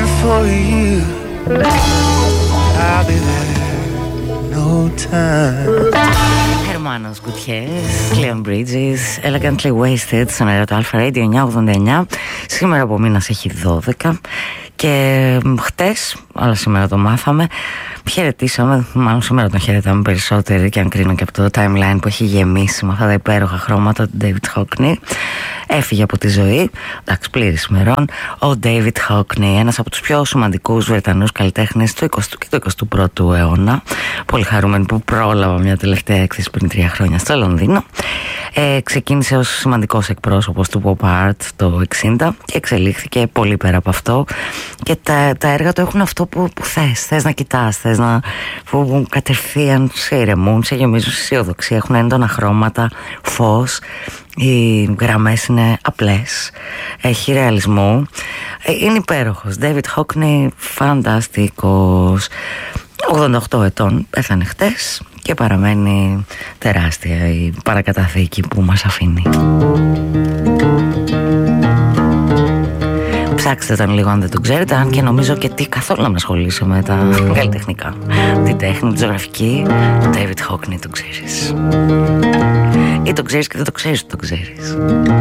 waiting for you. I'll be there, no time. Hermanos Gutierrez, Leon Bridges, Elegantly Wasted στον αέρα του Alpha Radio 989. Σήμερα από μήνας έχει 12 και χτες, αλλά σήμερα το μάθαμε, χαιρετήσαμε, μάλλον σήμερα τον χαιρετάμε περισσότερο και αν κρίνω και από το timeline που έχει γεμίσει με αυτά τα υπέροχα χρώματα του David Hockney. Έφυγε από τη ζωή, εντάξει, πλήρης ημερών, ο David Hockney, ένας από τους πιο σημαντικούς Βρετανούς καλλιτέχνες του 20ου και του 21ου αιώνα. Πολύ χαρούμενη που πρόλαβα μια τελευταία έκθεση πριν 3 χρόνια στο Λονδίνο. Ξεκίνησε ως σημαντικός εκπρόσωπος του pop art το 60 και εξελίχθηκε πολύ πέρα από αυτό, και τα έργα του έχουν αυτό που θες να κοιτάς, που κατευθείαν σε ηρεμούν, σε γεμίζουν αισιοδοξία, έχουν έντονα χρώματα, φως, οι γραμμές είναι απλές, έχει ρεαλισμό, είναι υπέροχος. David Hockney, φανταστικός, 88 ετών, πέθανε χτες και παραμένει τεράστια η παρακαταθήκη που μας αφήνει. Ψάξτε τον λίγο αν δεν τον ξέρετε, αν και νομίζω και τι καθόλου να με ασχολήσω με τα καλλιτεχνικά, την τέχνη, τη ζωγραφική. David Hockney τον ξέρεις, ή τον ξέρεις και δεν το ξέρεις ότι τον ξέρεις.